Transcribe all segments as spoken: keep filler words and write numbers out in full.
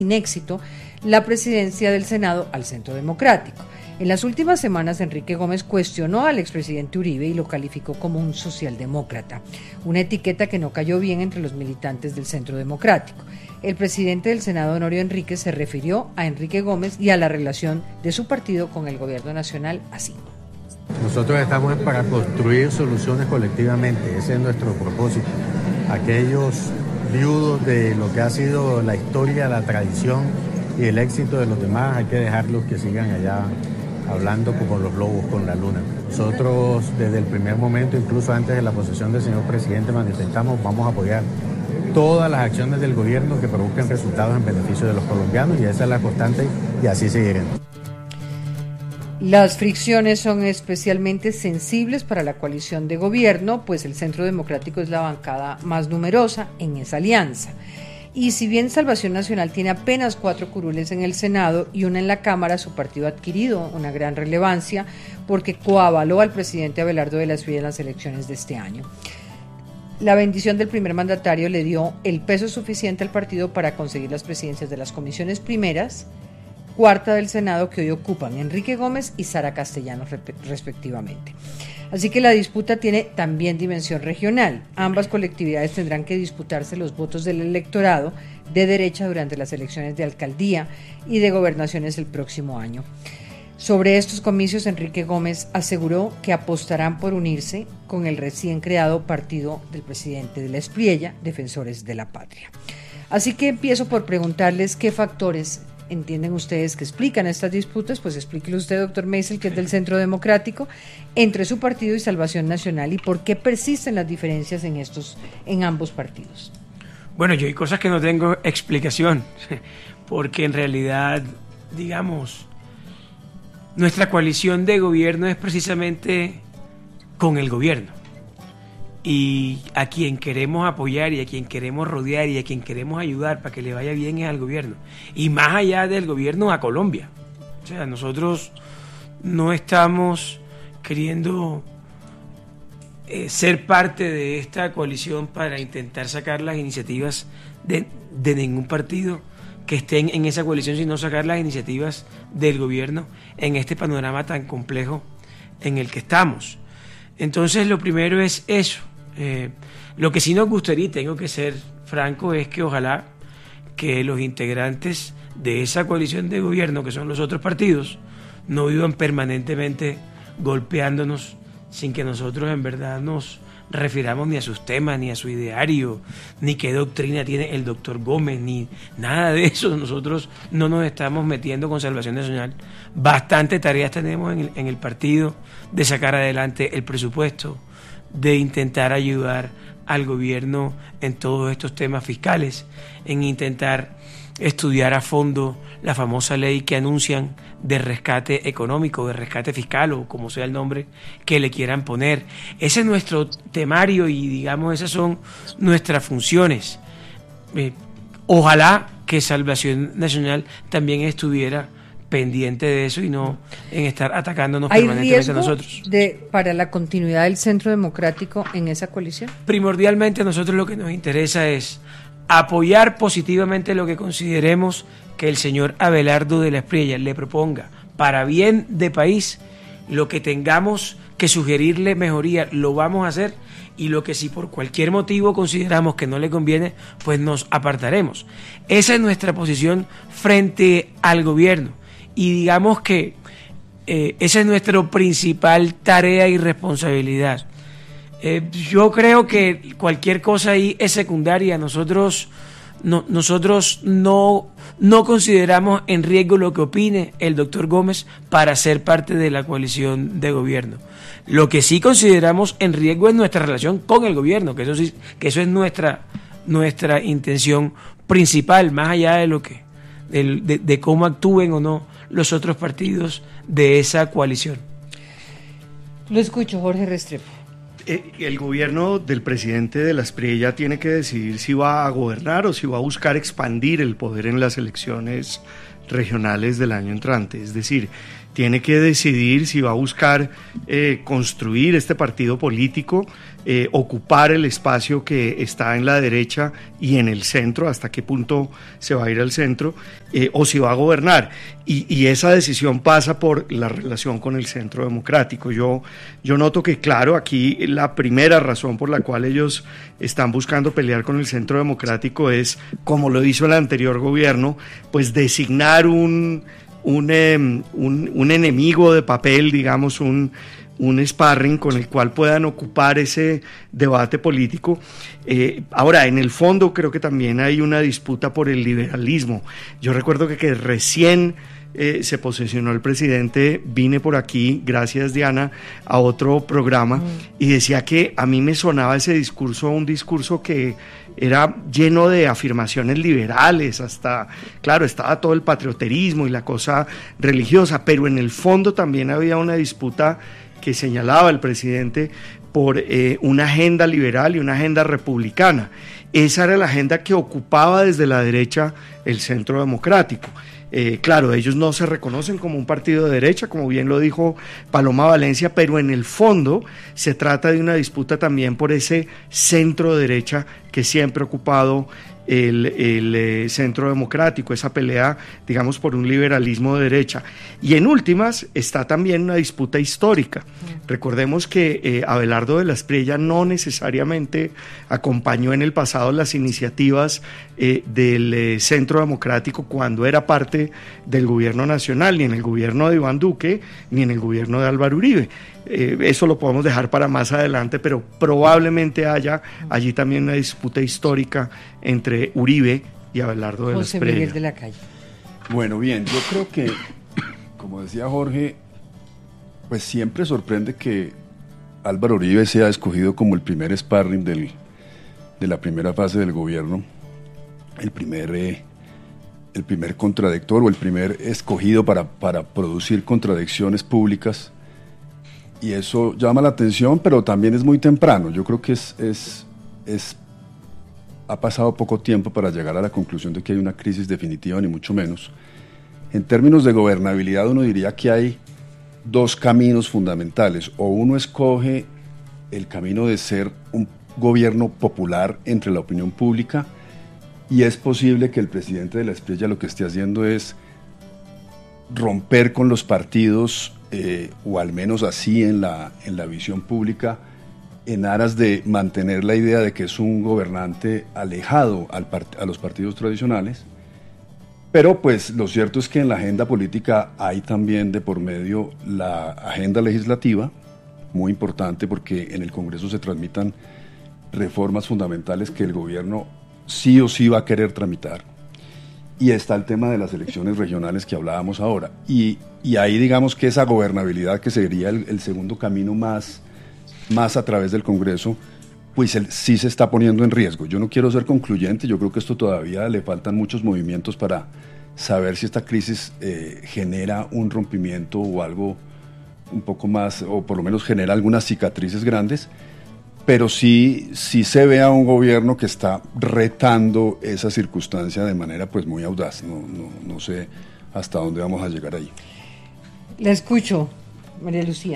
sin éxito la presidencia del Senado al Centro Democrático. En las últimas semanas, Enrique Gómez cuestionó al expresidente Uribe y lo calificó como un socialdemócrata, una etiqueta que no cayó bien entre los militantes del Centro Democrático. El presidente del Senado, Honorio Enríquez, se refirió a Enrique Gómez y a la relación de su partido con el gobierno nacional así. Nosotros estamos para construir soluciones colectivamente, ese es nuestro propósito. Aquellos viudos de lo que ha sido la historia, la tradición y el éxito de los demás, hay que dejarlos que sigan allá hablando como los lobos con la luna. Nosotros desde el primer momento, incluso antes de la posesión del señor presidente, manifestamos vamos a apoyar todas las acciones del gobierno que produzcan resultados en beneficio de los colombianos y esa es la constante y así seguiremos. Las fricciones son especialmente sensibles para la coalición de gobierno, pues el Centro Democrático es la bancada más numerosa en esa alianza. Y si bien Salvación Nacional tiene apenas cuatro curules en el Senado y una en la Cámara, su partido ha adquirido una gran relevancia porque coavaló al presidente Abelardo de la Espriella en las elecciones de este año. La bendición del primer mandatario le dio el peso suficiente al partido para conseguir las presidencias de las comisiones primeras, cuarta del Senado, que hoy ocupan Enrique Gómez y Sara Castellanos respectivamente. Así que la disputa tiene también dimensión regional. Ambas colectividades tendrán que disputarse los votos del electorado de derecha durante las elecciones de alcaldía y de gobernaciones el próximo año. Sobre estos comicios, Enrique Gómez aseguró que apostarán por unirse con el recién creado partido del presidente de la Espriella, Defensores de la Patria. Así que empiezo por preguntarles qué factores entienden ustedes que explican estas disputas, pues explíquelo usted, doctor Meisel, que es del Centro Democrático, entre su partido y Salvación Nacional, y por qué persisten las diferencias en estos, en ambos partidos. Bueno, yo hay cosas que no tengo explicación, porque en realidad, digamos, nuestra coalición de gobierno es precisamente con el gobierno. Y a quien queremos apoyar y a quien queremos rodear y a quien queremos ayudar para que le vaya bien es al gobierno. Y más allá del gobierno, a Colombia. O sea, nosotros no estamos queriendo eh, ser parte de esta coalición para intentar sacar las iniciativas de, de ningún partido que estén en esa coalición, sino sacar las iniciativas del gobierno en este panorama tan complejo en el que estamos. Entonces, lo primero es eso. Eh, lo que sí nos gustaría, y tengo que ser franco, es que ojalá que los integrantes de esa coalición de gobierno, que son los otros partidos, no vivan permanentemente golpeándonos sin que nosotros en verdad nos refiramos ni a sus temas, ni a su ideario, ni qué doctrina tiene el doctor Gómez, ni nada de eso. Nosotros no nos estamos metiendo con Salvación Nacional. Bastante tareas tenemos en el, en el partido de sacar adelante el presupuesto, de intentar ayudar al gobierno en todos estos temas fiscales, en intentar estudiar a fondo la famosa ley que anuncian de rescate económico, de rescate fiscal o como sea el nombre que le quieran poner. Ese es nuestro temario y digamos esas son nuestras funciones. Eh, ojalá que Salvación Nacional también estuviera pendiente de eso y no en estar atacándonos permanentemente a nosotros. De, para la continuidad del Centro Democrático en esa coalición? Primordialmente a nosotros lo que nos interesa es apoyar positivamente lo que consideremos que el señor Abelardo de la Espriella le proponga para bien de país. Lo que tengamos que sugerirle mejoría lo vamos a hacer, y lo que si por cualquier motivo consideramos que no le conviene, pues nos apartaremos. Esa es nuestra posición frente al gobierno. Y digamos que eh, esa es nuestra principal tarea y responsabilidad. Eh, yo creo que cualquier cosa ahí es secundaria. Nosotros no, nosotros no, no consideramos en riesgo lo que opine el doctor Gómez para ser parte de la coalición de gobierno. Lo que sí consideramos en riesgo es nuestra relación con el gobierno, que eso sí, que eso es nuestra, nuestra intención principal, más allá de lo que de, de, de cómo actúen o no los otros partidos de esa coalición. Lo escucho, Jorge Restrepo. Eh, el gobierno del presidente de la Espriella tiene que decidir si va a gobernar o si va a buscar expandir el poder en las elecciones regionales del año entrante. Es decir, tiene que decidir si va a buscar eh, construir este partido político, eh, ocupar el espacio que está en la derecha y en el centro, hasta qué punto se va a ir al centro, eh, o si va a gobernar. Y, y esa decisión pasa por la relación con el centro democrático. Yo, yo noto que, claro, aquí la primera razón por la cual ellos están buscando pelear con el centro democrático es, como lo hizo el anterior gobierno, pues designar un... Un, eh, un, un enemigo de papel, digamos, un, un sparring con el cual puedan ocupar ese debate político. Eh, ahora, en el fondo creo que también hay una disputa por el liberalismo. Yo recuerdo que, que recién eh, se posesionó el presidente, vine por aquí, gracias Diana, a otro programa, mm. y decía que a mí me sonaba ese discurso, un discurso que era lleno de afirmaciones liberales, hasta, claro, estaba todo el patrioterismo y la cosa religiosa, pero en el fondo también había una disputa que señalaba el presidente por eh, una agenda liberal y una agenda republicana. Esa era la agenda que ocupaba desde la derecha el centro democrático. Eh, claro, ellos no se reconocen como un partido de derecha, como bien lo dijo Paloma Valencia, pero en el fondo se trata de una disputa también por ese centro derecha que siempre ha ocupado el, el eh, centro democrático, esa pelea, digamos, por un liberalismo de derecha. Y en últimas está también una disputa histórica. Recordemos que eh, Abelardo de la Espriella no necesariamente acompañó en el pasado las iniciativas eh, del eh, centro democrático cuando era parte del gobierno nacional, ni en el gobierno de Iván Duque, ni en el gobierno de Álvaro Uribe. Eh, eso lo podemos dejar para más adelante, pero probablemente haya allí también una disputa histórica entre Uribe y Abelardo de la Espriella. José Miguel de la Calle. Bueno, bien, yo creo que, como decía Jorge, pues siempre sorprende que Álvaro Uribe sea escogido como el primer sparring del, de la primera fase del gobierno, el primer, eh, el primer contradictor o el primer escogido para, para producir contradicciones públicas. Y eso llama la atención, pero también es muy temprano. Yo creo que es, es, es, ha pasado poco tiempo para llegar a la conclusión de que hay una crisis definitiva, ni mucho menos. En términos de gobernabilidad, uno diría que hay dos caminos fundamentales. O uno escoge el camino de ser un gobierno popular entre la opinión pública, y es posible que el presidente de la Espriella lo que esté haciendo es romper con los partidos, Eh, o al menos así en la, en la visión pública, en aras de mantener la idea de que es un gobernante alejado al part- a los partidos tradicionales. Pero pues lo cierto es que en la agenda política hay también de por medio la agenda legislativa, muy importante porque en el Congreso se tramitan reformas fundamentales que el gobierno sí o sí va a querer tramitar. Y está el tema de las elecciones regionales que hablábamos ahora. Y, y ahí digamos que esa gobernabilidad, que sería el, el segundo camino más, más a través del Congreso, pues el, sí se está poniendo en riesgo. Yo no quiero ser concluyente, yo creo que esto todavía le faltan muchos movimientos para saber si esta crisis eh, genera un rompimiento o algo un poco más, o por lo menos genera algunas cicatrices grandes. Pero sí, sí se ve a un gobierno que está retando esa circunstancia de manera pues muy audaz. No, no, no sé hasta dónde vamos a llegar ahí. La escucho, María Lucía.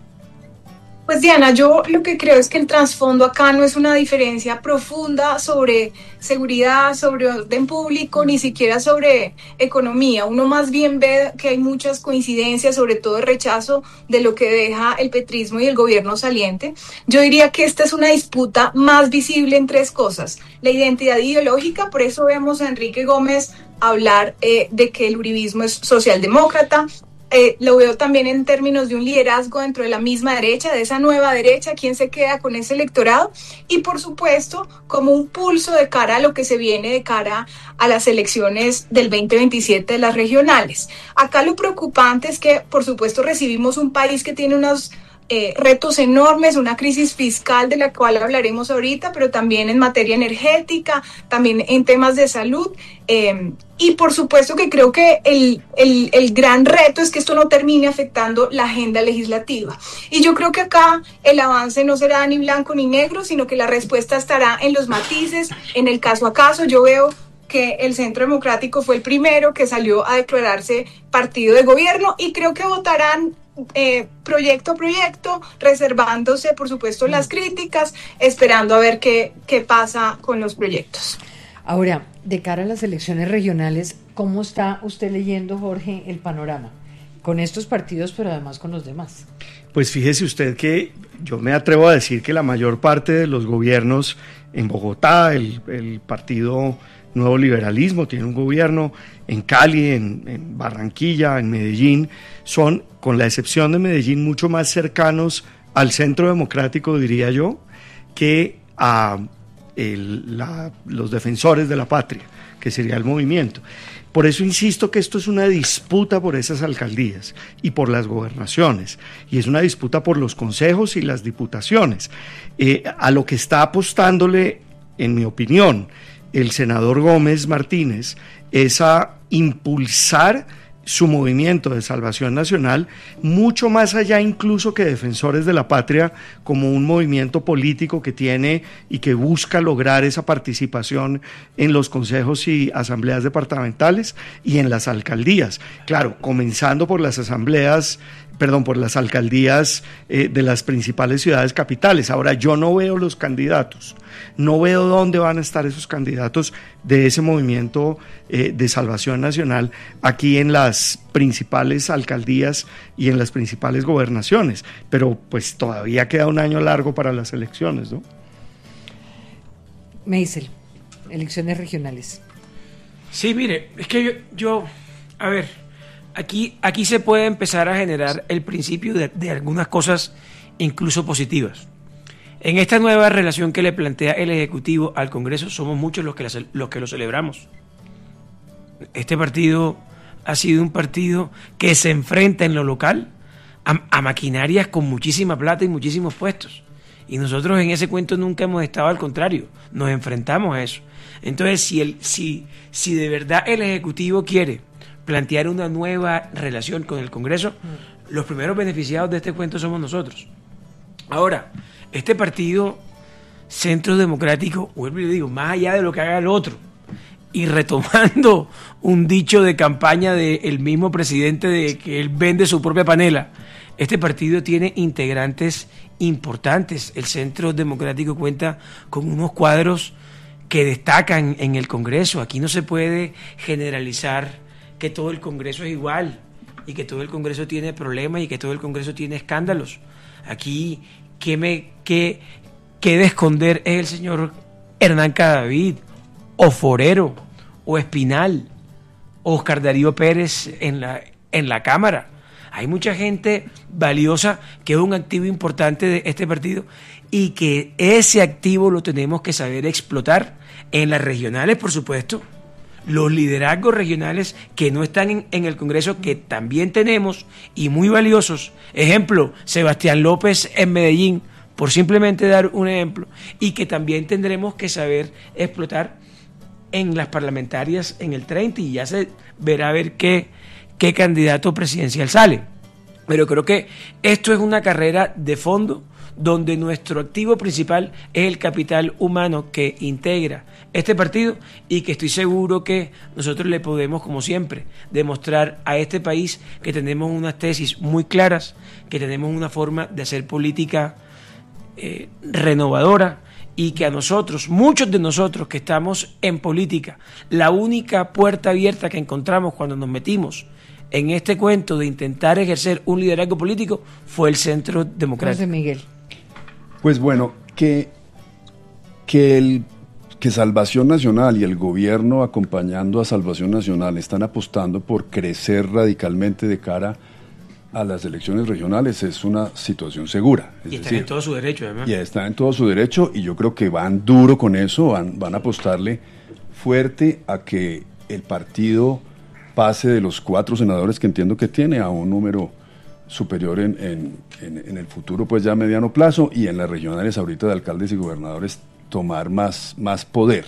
Pues Diana, yo lo que creo es que el trasfondo acá no es una diferencia profunda sobre seguridad, sobre orden público, ni siquiera sobre economía. Uno más bien ve que hay muchas coincidencias, sobre todo el rechazo de lo que deja el petrismo y el gobierno saliente. Yo diría que esta es una disputa más visible en tres cosas. La identidad ideológica, por eso vemos a Enrique Gómez hablar eh, de que el uribismo es socialdemócrata. Eh, lo veo también en términos de un liderazgo dentro de la misma derecha, de esa nueva derecha, quién se queda con ese electorado, y por supuesto como un pulso de cara a lo que se viene de cara a las elecciones del veinte veintisiete de las regionales. Acá lo preocupante es que por supuesto recibimos un país que tiene unos Eh, retos enormes, una crisis fiscal de la cual hablaremos ahorita, pero también en materia energética, también en temas de salud, eh, y por supuesto que creo que el, el, el gran reto es que esto no termine afectando la agenda legislativa. Y yo creo que acá el avance no será ni blanco ni negro, sino que la respuesta estará en los matices, en el caso a caso. Yo veo que el Centro Democrático fue el primero que salió a declararse partido de gobierno, y creo que votarán eh, proyecto a proyecto, reservándose, por supuesto, las críticas, esperando a ver qué, qué pasa con los proyectos. Ahora, de cara a las elecciones regionales, ¿cómo está usted leyendo, Jorge, el panorama? Con estos partidos, pero además con los demás. Pues fíjese usted que yo me atrevo a decir que la mayor parte de los gobiernos en Bogotá, el, el partido Nuevo Liberalismo tiene un gobierno, en Cali, en, en Barranquilla, en Medellín, son, con la excepción de Medellín, mucho más cercanos al Centro Democrático, diría yo, que a el, la, los defensores de la patria, que sería el movimiento. Por eso insisto que esto es una disputa por esas alcaldías y por las gobernaciones, y es una disputa por los consejos y las diputaciones. Eh, a lo que está apostándole, en mi opinión, el senador Gómez Martínez es a impulsar su movimiento de salvación nacional mucho más allá incluso que Defensores de la Patria, como un movimiento político que tiene y que busca lograr esa participación en los consejos y asambleas departamentales y en las alcaldías. Claro, comenzando por las asambleas, perdón, por las alcaldías eh, de las principales ciudades capitales. Ahora, yo no veo los candidatos, no veo dónde van a estar esos candidatos de ese movimiento eh, de salvación nacional aquí en las principales alcaldías y en las principales gobernaciones, pero pues todavía queda un año largo para las elecciones, ¿no? Meisel, elecciones regionales. Sí, mire, es que yo, yo a ver, aquí, aquí se puede empezar a generar el principio de, de algunas cosas incluso positivas. En esta nueva relación que le plantea el Ejecutivo al Congreso, somos muchos los que, la, los que lo celebramos. Este partido ha sido un partido que se enfrenta en lo local a, a maquinarias con muchísima plata y muchísimos puestos. Y nosotros en ese cuento nunca hemos estado, al contrario, nos enfrentamos a eso. Entonces, si, el, si, si de verdad el Ejecutivo quiere plantear una nueva relación con el Congreso, mm. los primeros beneficiados de este cuento somos nosotros. Ahora, este partido Centro Democrático, vuelvo y le digo, más allá de lo que haga el otro, y retomando un dicho de campaña del mismo presidente de que él vende su propia panela, este partido tiene integrantes importantes. El Centro Democrático cuenta con unos cuadros que destacan en el Congreso. Aquí no se puede generalizar que todo el Congreso es igual y que todo el Congreso tiene problemas y que todo el Congreso tiene escándalos. Aquí, ¿qué, me, qué, qué de esconder es el señor Hernán Cadavid, o Forero, o Espinal, o Oscar Darío Pérez en la, en la Cámara? Hay mucha gente valiosa que es un activo importante de este partido y que ese activo lo tenemos que saber explotar en las regionales, por supuesto. Los liderazgos regionales que no están en, en el Congreso, que también tenemos y muy valiosos. Ejemplo, Sebastián López en Medellín, por simplemente dar un ejemplo, y que también tendremos que saber explotar en las parlamentarias en el treinta, y ya se verá a ver qué, qué candidato presidencial sale. Pero creo que esto es una carrera de fondo donde nuestro activo principal es el capital humano que integra este partido, y que estoy seguro que nosotros le podemos, como siempre, demostrar a este país que tenemos unas tesis muy claras, que tenemos una forma de hacer política eh, renovadora, y que a nosotros, muchos de nosotros que estamos en política, la única puerta abierta que encontramos cuando nos metimos en este cuento de intentar ejercer un liderazgo político fue el Centro Democrático. José Miguel. Pues bueno, que, que, el, que Salvación Nacional y el gobierno acompañando a Salvación Nacional están apostando por crecer radicalmente de cara a las elecciones regionales es una situación segura. Es y están decir, en todo su derecho, además. Y están en todo su derecho, y yo creo que van duro con eso, van, van a apostarle fuerte a que el partido pase de los cuatro senadores que entiendo que tiene a un número superior en, en, en, en el futuro, pues ya a mediano plazo, y en las regionales ahorita de alcaldes y gobernadores tomar más, más poder.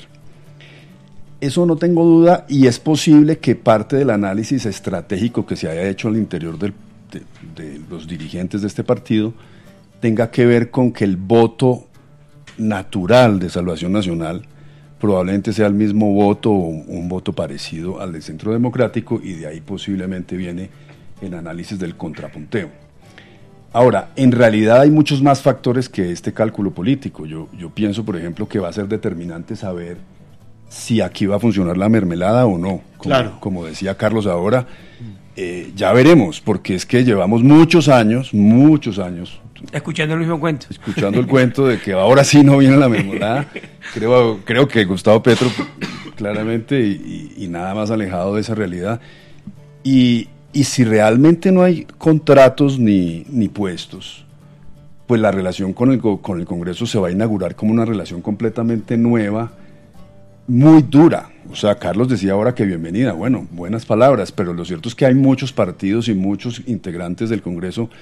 Eso no tengo duda, y es posible que parte del análisis estratégico que se haya hecho al interior del, de, de los dirigentes de este partido tenga que ver con que el voto natural de Salvación Nacional probablemente sea el mismo voto o un voto parecido al del Centro Democrático, y de ahí posiblemente viene el análisis del contrapunteo. Ahora, en realidad hay muchos más factores que este cálculo político. Yo, yo pienso, por ejemplo, que va a ser determinante saber si aquí va a funcionar la mermelada o no. Como, claro. como decía Carlos ahora, eh, ya veremos, porque es que llevamos muchos años, muchos años, escuchando el mismo cuento. Escuchando el cuento de que ahora sí no viene la mermelada. Creo, creo que Gustavo Petro, claramente, y, y, y nada más alejado de esa realidad. Y, y si realmente no hay contratos ni, ni puestos, pues la relación con el, con el Congreso se va a inaugurar como una relación completamente nueva, muy dura. O sea, Carlos decía ahora que bienvenida, bueno, buenas palabras, pero lo cierto es que hay muchos partidos y muchos integrantes del Congreso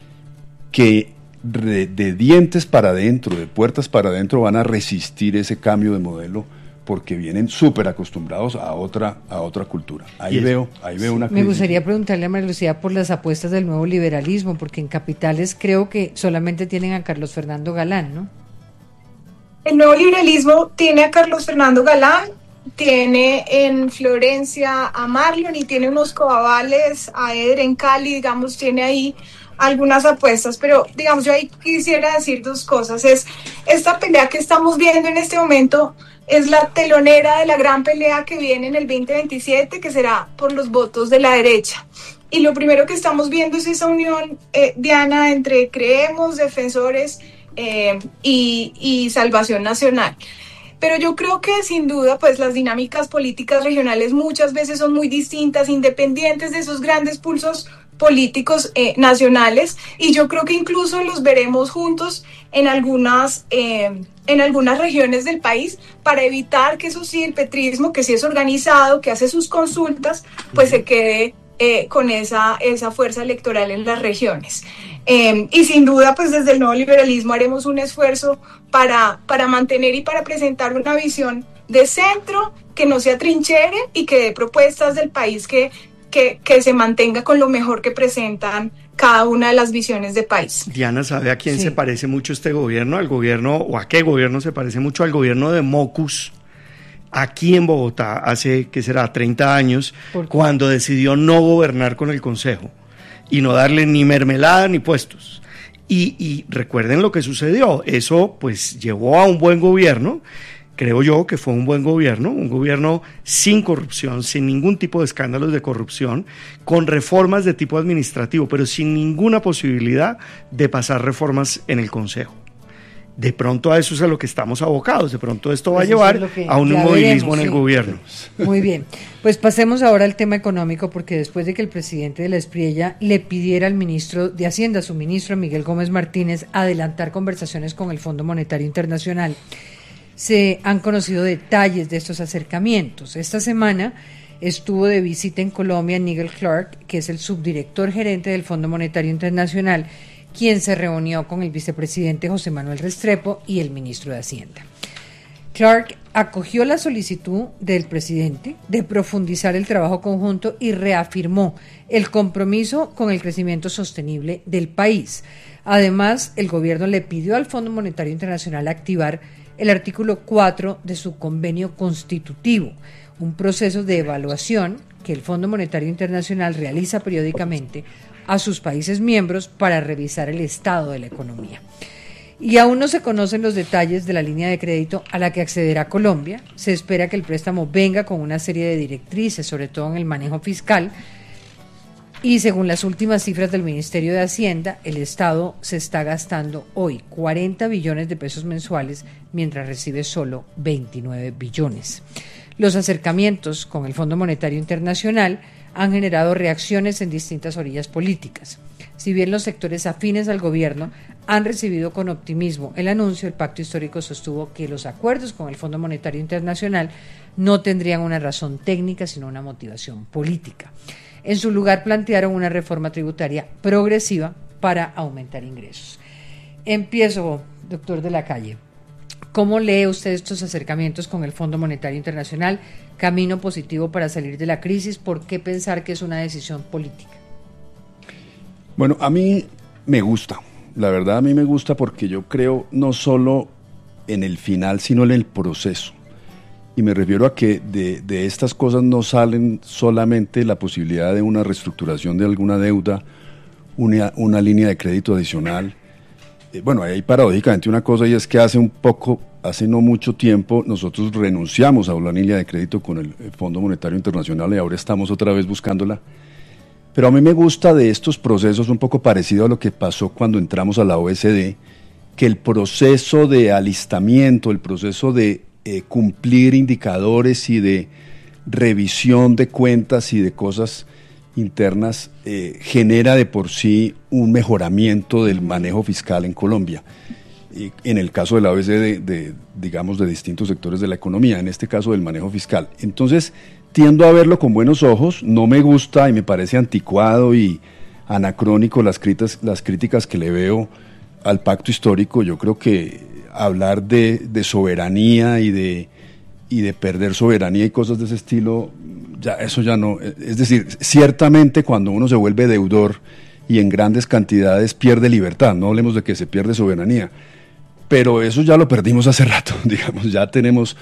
que de, de dientes para adentro, de puertas para adentro, van a resistir ese cambio de modelo, porque vienen súper acostumbrados a otra, a otra cultura. Ahí yes. veo, ahí veo una crisis. Me gustaría preguntarle a María Lucía por las apuestas del nuevo liberalismo, porque en capitales creo que solamente tienen a Carlos Fernando Galán, ¿no? El nuevo liberalismo tiene a Carlos Fernando Galán, tiene en Florencia a Marlon y tiene unos coabales a Eder en Cali, digamos, tiene ahí algunas apuestas, pero digamos, yo ahí quisiera decir dos cosas. Es esta pelea que estamos viendo en este momento es la telonera de la gran pelea que viene en el veinte veintisiete, que será por los votos de la derecha. Y lo primero que estamos viendo es esa unión, eh, Diana, entre Creemos, Defensores eh, y, y Salvación Nacional. Pero yo creo que sin duda pues las dinámicas políticas regionales muchas veces son muy distintas, independientes de esos grandes pulsos políticos eh, nacionales, y yo creo que incluso los veremos juntos en algunas, eh, en algunas regiones del país, para evitar que eso sí, el petrismo, que sí es organizado, que hace sus consultas, pues se quede eh, con esa, esa fuerza electoral en las regiones. Eh, y sin duda, pues desde el nuevo liberalismo haremos un esfuerzo para, para mantener y para presentar una visión de centro, que no se atrincheren y que dé propuestas del país que Que, que se mantenga con lo mejor que presentan cada una de las visiones de país. Diana, ¿sabe a quién sí. se parece mucho este gobierno? Al gobierno, o a qué gobierno se parece mucho al gobierno de Mocus, aquí en Bogotá, hace, ¿qué será?, treinta años, cuando decidió no gobernar con el Consejo y no darle ni mermelada ni puestos. Y, y recuerden lo que sucedió, eso pues llevó a un buen gobierno. Creo yo que fue un buen gobierno, un gobierno sin corrupción, sin ningún tipo de escándalos de corrupción, con reformas de tipo administrativo, pero sin ninguna posibilidad de pasar reformas en el Consejo. De pronto a eso es a lo que estamos abocados, de pronto esto va a llevar a un inmovilismo en el gobierno. Muy bien, pues pasemos ahora al tema económico, porque después de que el presidente de la Espriella le pidiera al ministro de Hacienda, su ministro Miguel Gómez Martínez, adelantar conversaciones con el Fondo Monetario Internacional, se han conocido detalles de estos acercamientos. Esta semana estuvo de visita en Colombia Nigel Clark, que es el subdirector gerente del Fondo Monetario Internacional, quien se reunió con el vicepresidente José Manuel Restrepo y el ministro de Hacienda. Clark acogió la solicitud del presidente de profundizar el trabajo conjunto y reafirmó el compromiso con el crecimiento sostenible del país. Además, el gobierno le pidió al Fondo Monetario Internacional activar el artículo cuatro de su convenio constitutivo, un proceso de evaluación que el Fondo Monetario Internacional realiza periódicamente a sus países miembros para revisar el estado de la economía. Y aún no se conocen los detalles de la línea de crédito a la que accederá Colombia. Se espera que el préstamo venga con una serie de directrices, sobre todo en el manejo fiscal. Y según las últimas cifras del Ministerio de Hacienda, el Estado se está gastando hoy cuarenta billones de pesos mensuales, mientras recibe solo veintinueve billones. Los acercamientos con el Fondo Monetario Internacional han generado reacciones en distintas orillas políticas. Si bien los sectores afines al gobierno han recibido con optimismo el anuncio, el Pacto Histórico sostuvo que los acuerdos con el Fondo Monetario Internacional no tendrían una razón técnica, sino una motivación política. En su lugar plantearon una reforma tributaria progresiva para aumentar ingresos. Empiezo, doctor de la Calle. ¿Cómo lee usted estos acercamientos con el Fondo Monetario Internacional? ¿Camino positivo para salir de la crisis? ¿Por qué pensar que es una decisión política? Bueno, a mí me gusta. La verdad, a mí me gusta porque yo creo no solo en el final, sino en el proceso. y me refiero a que de, de estas cosas no salen solamente la posibilidad de una reestructuración de alguna deuda, una, una línea de crédito adicional. Eh, bueno, hay paradójicamente una cosa, y es que hace un poco, hace no mucho tiempo, nosotros renunciamos a una línea de crédito con el Fondo Monetario Internacional y ahora estamos otra vez buscándola. Pero a mí me gusta de estos procesos un poco parecido a lo que pasó cuando entramos a la O E C D, que el proceso de alistamiento, el proceso de eh, cumplir indicadores y de revisión de cuentas y de cosas internas eh, genera de por sí un mejoramiento del manejo fiscal en Colombia. Y en el caso de la O E C D, de, de, digamos, de distintos sectores de la economía, en este caso del manejo fiscal. Entonces, tiendo a verlo con buenos ojos, no me gusta y me parece anticuado y anacrónico las críticas, las críticas que le veo al pacto histórico. Yo creo que hablar de, de soberanía y de, y de perder soberanía y cosas de ese estilo, ya eso ya no, es decir, ciertamente cuando uno se vuelve deudor y en grandes cantidades pierde libertad, no hablemos de que se pierde soberanía, pero eso ya lo perdimos hace rato, digamos, ya tenemos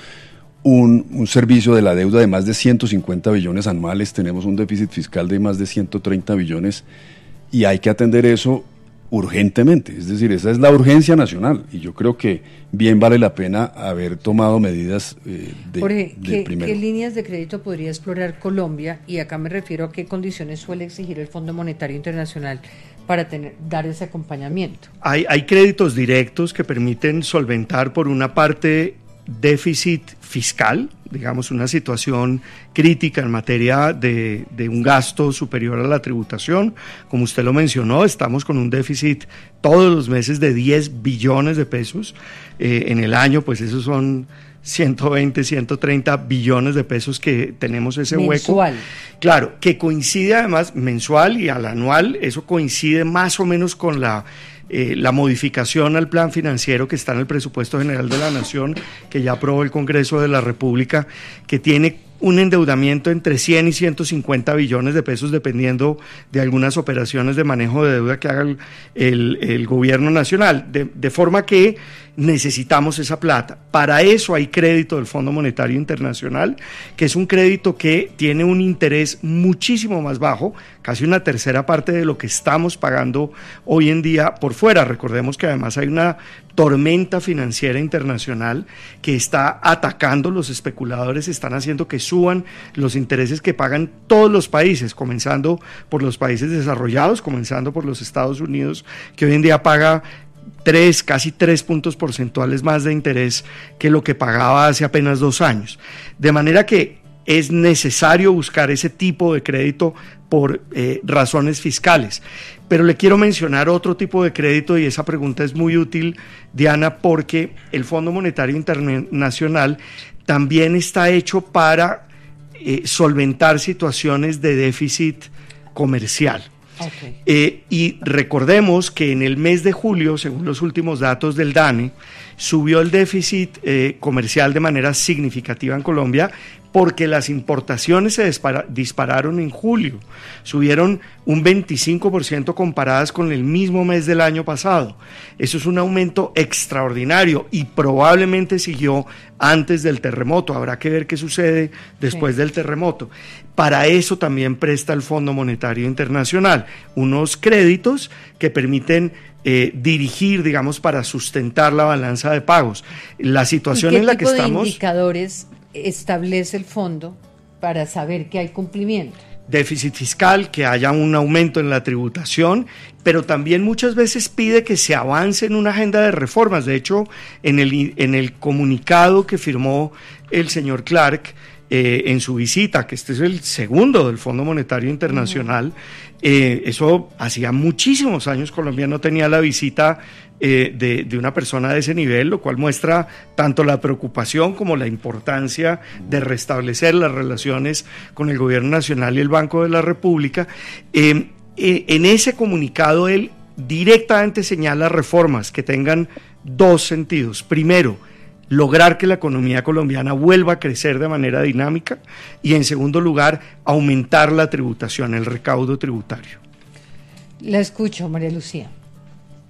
Un, un servicio de la deuda de más de ciento cincuenta billones anuales, tenemos un déficit fiscal de más de ciento treinta billones y hay que atender eso urgentemente, es decir, esa es la urgencia nacional y yo creo que bien vale la pena haber tomado medidas eh, de, Jorge, de ¿qué, primero. ¿qué líneas de crédito podría explorar Colombia? Y acá me refiero a qué condiciones suele exigir el Fondo Monetario Internacional para tener, dar ese acompañamiento. Hay, hay créditos directos que permiten solventar por una parte déficit fiscal, digamos una situación crítica en materia de, de un gasto superior a la tributación. Como usted lo mencionó, estamos con un déficit todos los meses de diez billones de pesos. Eh, en el año, pues esos son ciento veinte, ciento treinta billones de pesos que tenemos ese mensual. Hueco. Claro, que coincide además mensual y al anual, eso coincide más o menos con la Eh, la modificación al plan financiero que está en el presupuesto general de la Nación, que ya aprobó el Congreso de la República, que tiene un endeudamiento entre cien y ciento cincuenta billones de pesos, dependiendo de algunas operaciones de manejo de deuda que haga el, el, el gobierno nacional, de, de forma que necesitamos esa plata. Para eso hay crédito del Fondo Monetario Internacional, que es un crédito que tiene un interés muchísimo más bajo, casi una tercera parte de lo que estamos pagando hoy en día por fuera. Recordemos que además hay una tormenta financiera internacional que está atacando, los especuladores están haciendo que suban los intereses que pagan todos los países, comenzando por los países desarrollados, comenzando por los Estados Unidos, que hoy en día paga tres, casi tres puntos porcentuales más de interés que lo que pagaba hace apenas dos años. De manera que es necesario buscar ese tipo de crédito por eh, razones fiscales. Pero le quiero mencionar otro tipo de crédito, y esa pregunta es muy útil, Diana, porque el Fondo Monetario Internacional también está hecho para eh, solventar situaciones de déficit comercial. Okay. Eh, y recordemos que en el mes de julio, según los últimos datos del DANE, subió el déficit eh, comercial de manera significativa en Colombia, porque las importaciones se dispara, dispararon en julio, subieron un veinticinco por ciento comparadas con el mismo mes del año pasado. Eso es un aumento extraordinario y probablemente siguió antes del terremoto. Habrá que ver qué sucede después sí. del terremoto. Para eso también presta el Fondo Monetario Internacional unos créditos que permiten Eh, dirigir, digamos, para sustentar la balanza de pagos. La situación en la que estamos... ¿Qué tipo de indicadores establece el fondo para saber que hay cumplimiento? Déficit fiscal, que haya un aumento en la tributación, pero también muchas veces pide que se avance en una agenda de reformas. De hecho, en el, en el comunicado que firmó el señor Clark eh, en su visita, que este es el segundo del Fondo Monetario Internacional, uh-huh. Eh, eso hacía muchísimos años Colombia no tenía la visita eh, de, de una persona de ese nivel, lo cual muestra tanto la preocupación como la importancia de restablecer las relaciones con el gobierno nacional y el Banco de la República. Eh, eh, en ese comunicado él directamente señala reformas que tengan dos sentidos. Primero, lograr que la economía colombiana vuelva a crecer de manera dinámica y, en segundo lugar, aumentar la tributación, el recaudo tributario. La escucho, María Lucía.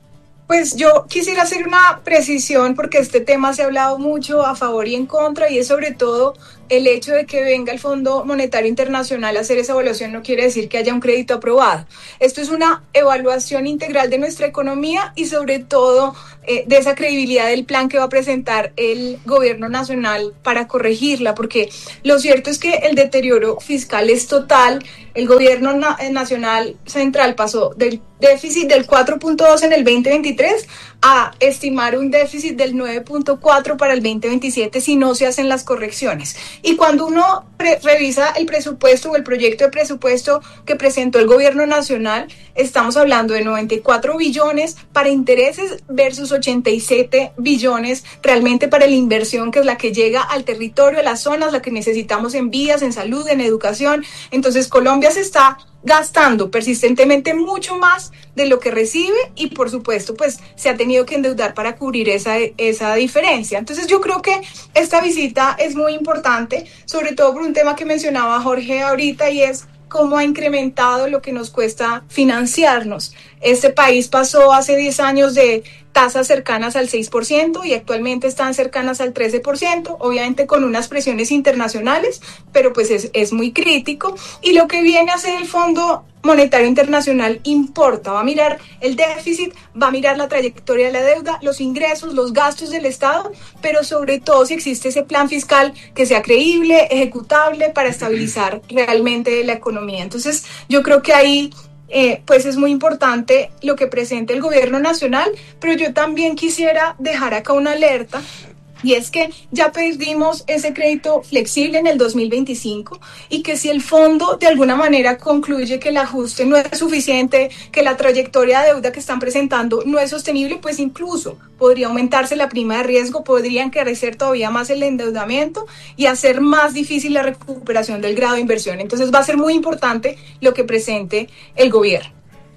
Pues yo quisiera hacer una precisión porque este tema se ha hablado mucho a favor y en contra, y es sobre todo el hecho de que venga el Fondo Monetario Internacional a hacer esa evaluación no quiere decir que haya un crédito aprobado. Esto es una evaluación integral de nuestra economía y sobre todo eh, de esa credibilidad del plan que va a presentar el gobierno nacional para corregirla, porque lo cierto es que el deterioro fiscal es total. El gobierno na- nacional central pasó del déficit del cuatro punto dos en el veinte veintitrés a estimar un déficit del nueve punto cuatro para el veinte veintisiete si no se hacen las correcciones. Y cuando uno pre- revisa el presupuesto o el proyecto de presupuesto que presentó el gobierno nacional, estamos hablando de noventa y cuatro billones para intereses versus ochenta y siete billones realmente para la inversión, que es la que llega al territorio, a las zonas, la que necesitamos en vías, en salud, en educación. Entonces Colombia se está gastando persistentemente mucho más de lo que recibe y por supuesto pues se ha tenido que endeudar para cubrir esa, esa diferencia. Entonces yo creo que esta visita es muy importante, sobre todo por un tema que mencionaba Jorge ahorita, y es cómo ha incrementado lo que nos cuesta financiarnos. Este país pasó hace diez años de tasas cercanas al seis por ciento y actualmente están cercanas al trece por ciento, obviamente con unas presiones internacionales, pero pues es, es muy crítico. Y lo que viene a hacer el Fondo Monetario Internacional importa, va a mirar el déficit, va a mirar la trayectoria de la deuda, los ingresos, los gastos del Estado, pero sobre todo si existe ese plan fiscal que sea creíble, ejecutable para estabilizar realmente la economía. Entonces yo creo que ahí Eh, pues es muy importante lo que presenta el gobierno nacional, pero yo también quisiera dejar acá una alerta, y es que ya perdimos ese crédito flexible en el dos mil veinticinco y que si el fondo de alguna manera concluye que el ajuste no es suficiente, que la trayectoria de deuda que están presentando no es sostenible, pues incluso podría aumentarse la prima de riesgo, podría encarecer todavía más el endeudamiento y hacer más difícil la recuperación del grado de inversión. Entonces va a ser muy importante lo que presente el gobierno.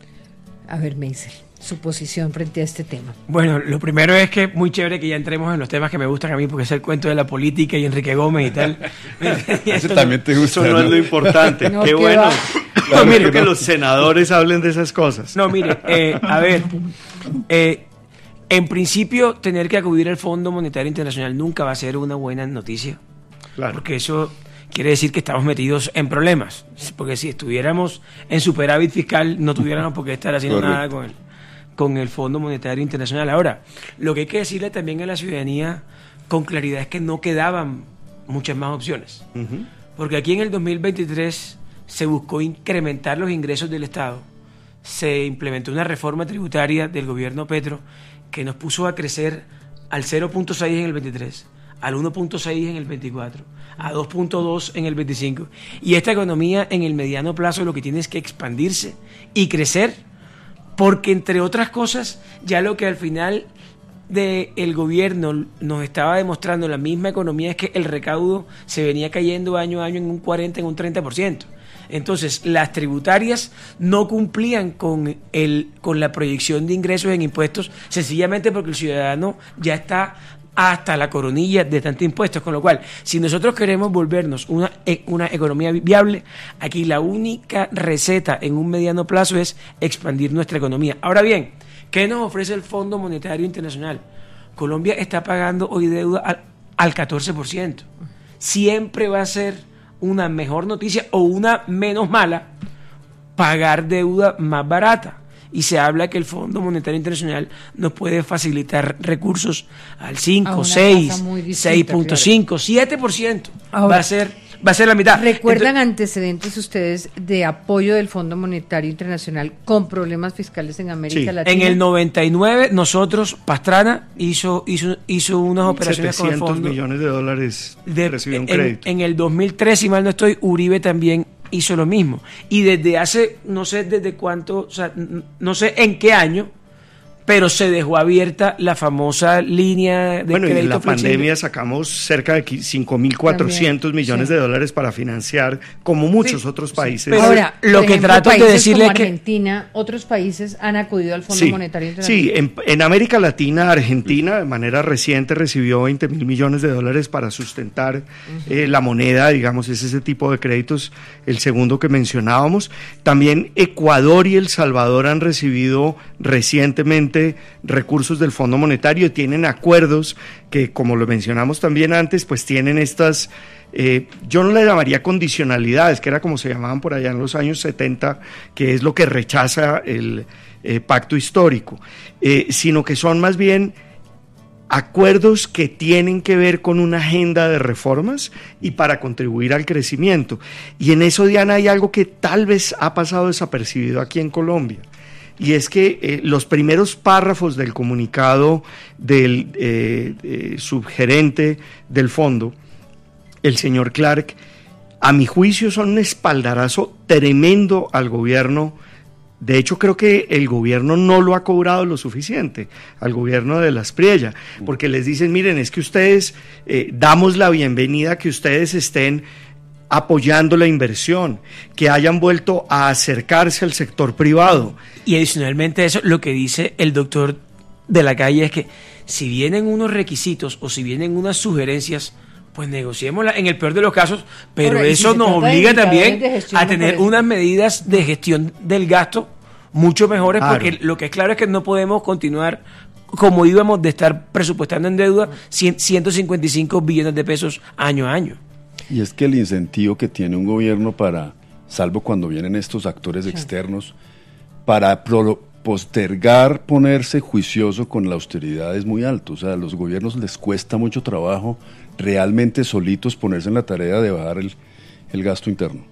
A ver, Meisel, su posición frente a este tema. Bueno, lo primero es que muy chévere que ya entremos en los temas que me gustan a mí, porque es el cuento de la política y Enrique Gómez y tal. Eso también te gusta. Eso no, ¿no? Es lo importante. No, Qué qué bueno. va. Claro, no, mire, que los senadores hablen de esas cosas. No, mire, eh, a ver, eh, en principio tener que acudir al Fondo Monetario Internacional nunca va a ser una buena noticia. Claro. Porque eso quiere decir que estamos metidos en problemas. Porque si estuviéramos en superávit fiscal, no tuviéramos por qué estar haciendo Correcto. nada con el, con el Fondo Monetario Internacional. Ahora, lo que hay que decirle también a la ciudadanía con claridad es que no quedaban muchas más opciones. Uh-huh. Porque aquí en el dos mil veintitrés se buscó incrementar los ingresos del Estado. Se implementó una reforma tributaria del gobierno Petro que nos puso a crecer al cero punto seis en el veintitrés, al uno punto seis en el veinticuatro, a dos punto dos en el veinticinco. Y esta economía en el mediano plazo lo que tiene es que expandirse y crecer, porque entre otras cosas, ya lo que al final del gobierno nos estaba demostrando la misma economía es que el recaudo se venía cayendo año a año en un cuarenta, en un treinta por ciento. Entonces, las tributarias no cumplían con, el, con la proyección de ingresos en impuestos, sencillamente porque el ciudadano ya está hasta la coronilla de tantos impuestos, con lo cual, si nosotros queremos volvernos una, una economía viable, aquí la única receta en un mediano plazo es expandir nuestra economía. Ahora bien, ¿qué nos ofrece el Fondo Monetario Internacional? Colombia está pagando hoy deuda al, al catorce por ciento. Siempre va a ser una mejor noticia o una menos mala pagar deuda más barata. Y se habla que el Fondo Monetario Internacional nos puede facilitar recursos al cinco, seis, seis punto cinco, siete por ciento. Va a ser va a ser la mitad. ¿Recuerdan Entonces, antecedentes ustedes de apoyo del Fondo Monetario Internacional con problemas fiscales en América Sí. Latina? en el noventa y nueve nosotros, Pastrana hizo hizo hizo unas operaciones con el setecientos fondo. millones de dólares De- recibió un en, crédito. en el dos mil tres, si mal no estoy, Uribe también hizo lo mismo. Y desde hace, no sé desde cuánto, o sea, n- no sé en qué año, pero se dejó abierta la famosa línea de Bueno, y en crédito la flexible. pandemia sacamos cerca de cinco mil cuatrocientos También, millones sí. de dólares para financiar, como muchos Sí, otros sí. países. Pero Ahora, lo por que ejemplo, trato de países decirle como es que- Argentina, otros países han acudido al Fondo Sí, Monetario Internacional. sí, en, en América Latina, Argentina de manera reciente recibió veinte mil millones de dólares para sustentar eh, la moneda, digamos, es ese tipo de créditos, el segundo que mencionábamos. También Ecuador y El Salvador han recibido recientemente parte recursos del Fondo Monetario, tienen acuerdos que, como lo mencionamos también antes, pues tienen estas, eh, yo no le llamaría condicionalidades, que era como se llamaban por allá en los años setenta, que es lo que rechaza el eh, pacto histórico, eh, sino que son más bien acuerdos que tienen que ver con una agenda de reformas y para contribuir al crecimiento. Y en eso, Diana, hay algo que tal vez ha pasado desapercibido aquí en Colombia, y es que eh, los primeros párrafos del comunicado del eh, eh, subgerente del fondo, el señor Clark, a mi juicio son un espaldarazo tremendo al gobierno. De hecho, creo que el gobierno no lo ha cobrado lo suficiente al gobierno de Las Priella, porque les dicen, miren, es que ustedes, eh, damos la bienvenida a que ustedes estén apoyando la inversión, que hayan vuelto a acercarse al sector privado. Y adicionalmente a eso, lo que dice el doctor de la Calle es que si vienen unos requisitos o si vienen unas sugerencias, pues negociémosla en el peor de los casos, pero Ahora, eso si nos obliga también a tener no unas medidas de gestión del gasto mucho mejores, claro, porque lo que es claro es que no podemos continuar como íbamos de estar presupuestando en deuda ciento cincuenta y cinco billones de pesos año a año. Y es que el incentivo que tiene un gobierno para, salvo cuando vienen estos actores externos, para pro, postergar ponerse juicioso con la austeridad es muy alto. O sea, a los gobiernos les cuesta mucho trabajo realmente solitos ponerse en la tarea de bajar el, el gasto interno.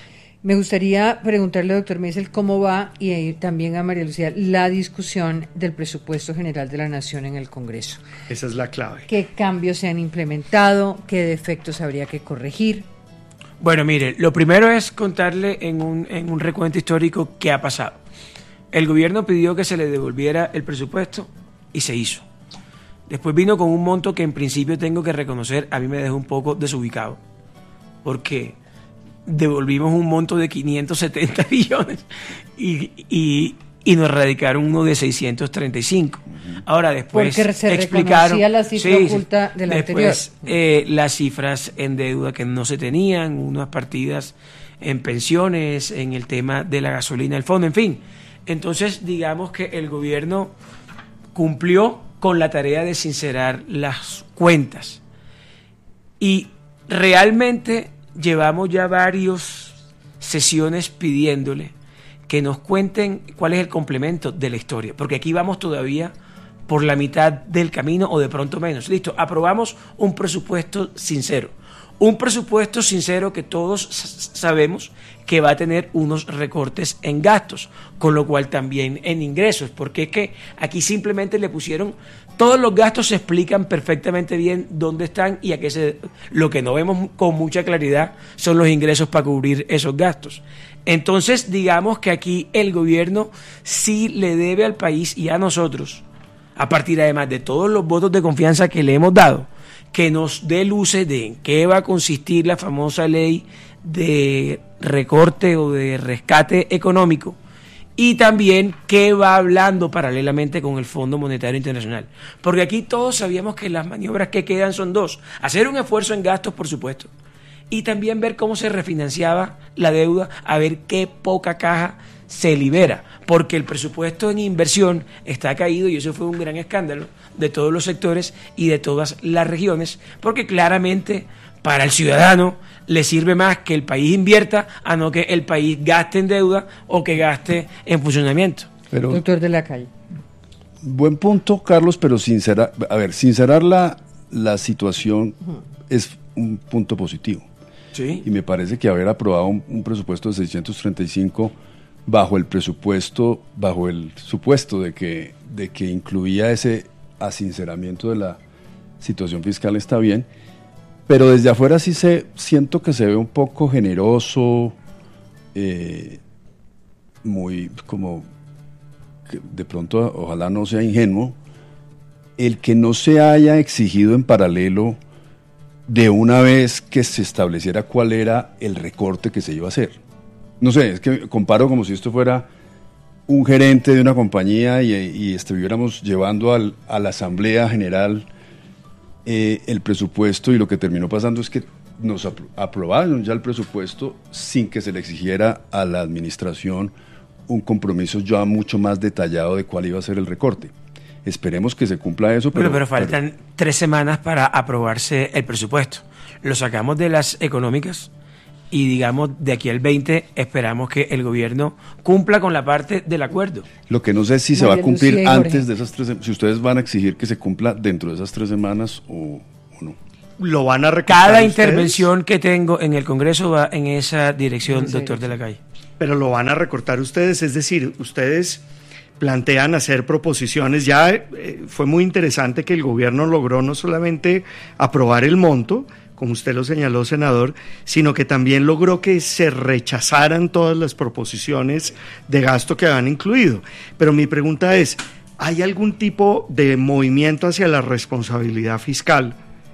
Me gustaría preguntarle, doctor Meisel, cómo va, y también a María Lucía, la discusión del presupuesto general de la Nación en el Congreso. Esa es la clave. ¿Qué cambios se han implementado? ¿Qué defectos habría que corregir? Bueno, mire, lo primero es contarle en un, en un recuento histórico qué ha pasado. El gobierno pidió que se le devolviera el presupuesto y se hizo. Después vino con un monto que en principio tengo que reconocer, a mí me dejó un poco desubicado, porque devolvimos un monto de quinientos setenta billones y, y, y nos radicaron uno de seiscientos treinta y cinco. Ahora después porque se explicaron la cifra sí, oculta de la después, anterior. Eh, las cifras en deuda que no se tenían, unas partidas en pensiones, en el tema de la gasolina, el fondo, en fin. Entonces, digamos que el gobierno cumplió con la tarea de sincerar las cuentas. Y realmente llevamos ya varias sesiones pidiéndole que nos cuenten cuál es el complemento de la historia, porque aquí vamos todavía por la mitad del camino o de pronto menos. Listo, aprobamos un presupuesto sincero. Un presupuesto sincero que todos sabemos que va a tener unos recortes en gastos, con lo cual también en ingresos, porque es que aquí simplemente le pusieron, todos los gastos se explican perfectamente bien dónde están y a qué se... Lo que no vemos con mucha claridad son los ingresos para cubrir esos gastos. Entonces, digamos que aquí el gobierno sí le debe al país y a nosotros, a partir además de todos los votos de confianza que le hemos dado, que nos dé luces de en qué va a consistir la famosa ley de recorte o de rescate económico y también qué va hablando paralelamente con el Fondo Monetario Internacional. Porque aquí todos sabíamos que las maniobras que quedan son dos: hacer un esfuerzo en gastos, por supuesto, y también ver cómo se refinanciaba la deuda, a ver qué poca caja se libera, porque el presupuesto en inversión está caído y eso fue un gran escándalo de todos los sectores y de todas las regiones, porque claramente para el ciudadano le sirve más que el país invierta a no que el país gaste en deuda o que gaste en funcionamiento. Pero, doctor de la Calle. Buen punto, Carlos, pero sincerar, a ver, sincerar la, la situación uh-huh. es un punto positivo. Sí. Y me parece que haber aprobado un, un presupuesto de seiscientos treinta y cinco bajo el presupuesto, bajo el supuesto de que, de que incluía ese asinceramiento de la situación fiscal está bien, pero desde afuera sí se, siento que se ve un poco generoso, eh, muy como, que de pronto ojalá no sea ingenuo, el que no se haya exigido en paralelo de una vez que se estableciera cuál era el recorte que se iba a hacer. No sé, es que comparo como si esto fuera un gerente de una compañía y, y estuviéramos llevando al, a la Asamblea General eh, el presupuesto, y lo que terminó pasando es que nos apro- aprobaron ya el presupuesto sin que se le exigiera a la administración un compromiso ya mucho más detallado de cuál iba a ser el recorte. Esperemos que se cumpla eso. Pero, pero, pero faltan pero, tres semanas para aprobarse el presupuesto. Lo sacamos de las económicas y, digamos, de aquí al veinte esperamos que el gobierno cumpla con la parte del acuerdo. Lo que no sé es si se va a cumplir antes de esas tres, si ustedes van a exigir que se cumpla dentro de esas tres semanas o, o no. Lo van a recortar. Cada ustedes? intervención que tengo en el Congreso va en esa dirección, sí, doctor de la Calle. Pero lo van a recortar ustedes, es decir, ustedes plantean hacer proposiciones. Ya eh, fue muy interesante que el gobierno logró no solamente aprobar el monto, como usted lo señaló, senador, sino que también logró que se rechazaran todas las proposiciones de gasto que habían incluido. Pero mi pregunta es, ¿hay algún tipo de movimiento hacia la responsabilidad fiscal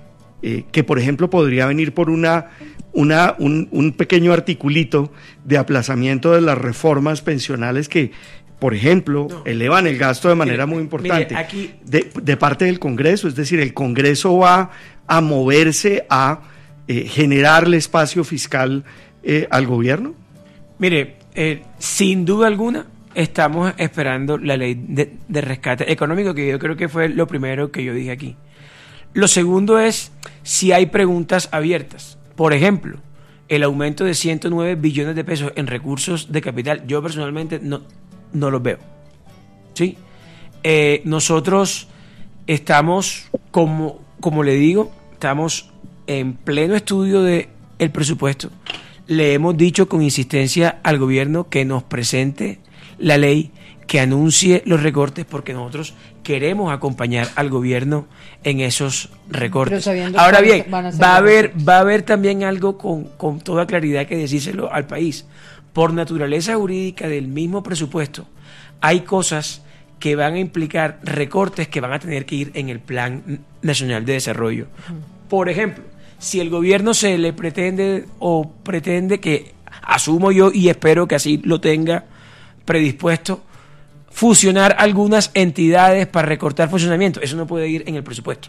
eh, que, por ejemplo, podría venir por una, una un, un pequeño articulito de aplazamiento de las reformas pensionales que, por ejemplo, no. elevan el gasto de manera mire, muy importante mire, aquí, de, de parte del Congreso? Es decir, el Congreso va a moverse a eh, generarle espacio fiscal eh, al gobierno. Mire, eh, sin duda alguna estamos esperando la ley de, de rescate económico, que yo creo que fue lo primero que yo dije aquí. Lo segundo es si hay preguntas abiertas. Por ejemplo, el aumento de ciento nueve billones de pesos en recursos de capital, yo personalmente no no los veo. ¿Sí? Eh, nosotros estamos, como, como le digo, estamos en pleno estudio del presupuesto. Le hemos dicho con insistencia al gobierno que nos presente la ley, que anuncie los recortes, porque nosotros queremos acompañar al gobierno en esos recortes. Ahora bien, a va a haber, va a haber también algo con, con toda claridad que decírselo al país. Por naturaleza jurídica del mismo presupuesto, hay cosas que van a implicar recortes que van a tener que ir en el Plan Nacional de Desarrollo. Por ejemplo, si el gobierno se le pretende o pretende que, asumo yo y espero que así lo tenga predispuesto, fusionar algunas entidades para recortar funcionamiento, eso no puede ir en el presupuesto.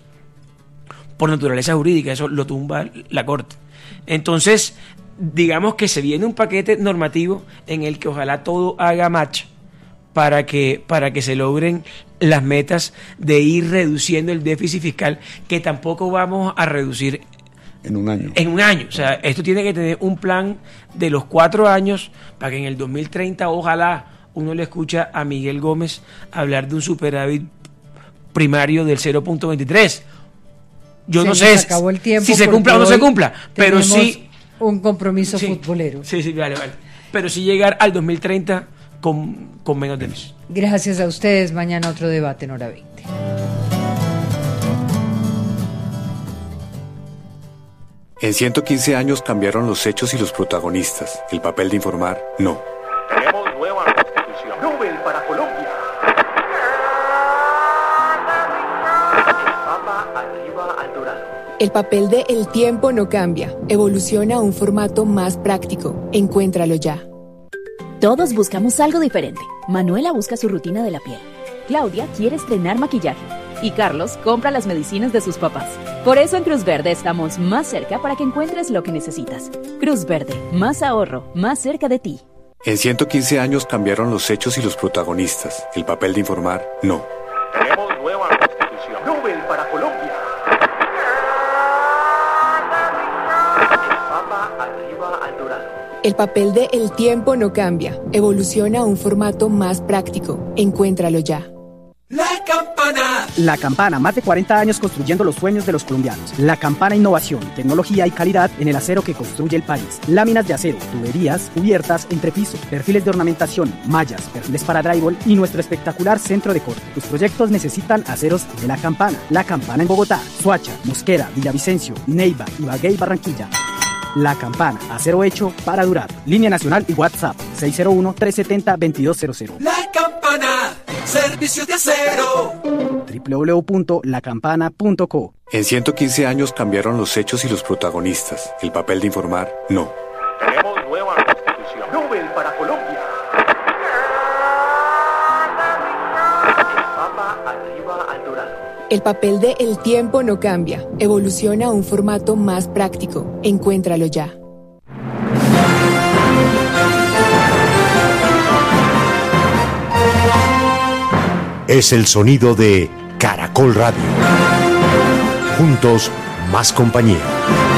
Por naturaleza jurídica, eso lo tumba la Corte. Entonces, digamos que se viene un paquete normativo en el que ojalá todo haga match para que, para que se logren las metas de ir reduciendo el déficit fiscal, que tampoco vamos a reducir en un año. En un año. O sea, esto tiene que tener un plan de los cuatro años para que en el dos mil treinta ojalá uno le escucha a Miguel Gómez hablar de un superávit primario del cero punto veintitrés. Yo se no sé si se cumpla o no se cumpla, pero sí un compromiso sí, futbolero. Sí, sí, vale, vale. Pero sí llegar al dos mil treinta con, con menos déficit. Gracias a ustedes. Mañana otro debate en Hora veinte. En ciento quince años cambiaron los hechos y los protagonistas. El papel de informar, no. Tenemos nueva constitución. Nobel para Colombia. El Papa arriba al Dorado. El papel de El tiempo no cambia. Evoluciona a un formato más práctico. Encuéntralo ya. Todos buscamos algo diferente. Manuela busca su rutina de la piel. Claudia quiere estrenar maquillaje. Y Carlos compra las medicinas de sus papás. Por eso en Cruz Verde estamos más cerca para que encuentres lo que necesitas. Cruz Verde, más ahorro, más cerca de ti. En ciento quince años cambiaron los hechos y los protagonistas. El papel de informar, no. Tenemos nueva constitución. Nobel para Colombia. El Papa arriba al Dorado. El papel de El tiempo no cambia. Evoluciona a un formato más práctico. Encuéntralo ya. La Campana. La Campana, más de cuarenta años construyendo los sueños de los colombianos. La Campana, innovación, tecnología y calidad en el acero que construye el país. Láminas de acero, tuberías, cubiertas, entrepiso, perfiles de ornamentación, mallas, perfiles para drywall y nuestro espectacular centro de corte. Tus proyectos necesitan aceros de La Campana. La Campana en Bogotá, Soacha, Mosquera, Villavicencio, Neiva, Ibagué y Barranquilla. La Campana, acero hecho para durar. Línea nacional y WhatsApp seis cero uno, tres siete cero, dos dos cero cero. La Campana, servicios de acero. doble u doble u doble u punto la campana punto co. En ciento quince años cambiaron los hechos y los protagonistas. El papel de informar, no. Tenemos nueva constitución. Nobel para Colombia. El Papa arriba al Dorado. El papel de El tiempo no cambia. Evoluciona a un formato más práctico. Encuéntralo ya. es el sonido de Caracol Radio. Juntos, más compañía.